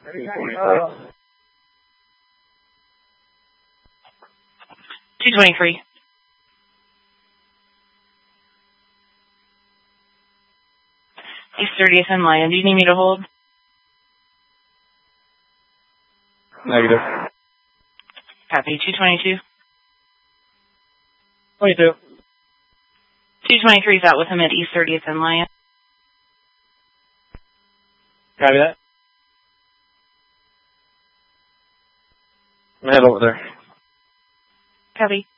$223. East 30th and Lion. Do you need me to hold? Negative. Copy. 222. 22. 223 is out with him at East 30th and Lion. Copy that. I'm gonna head over there. Copy.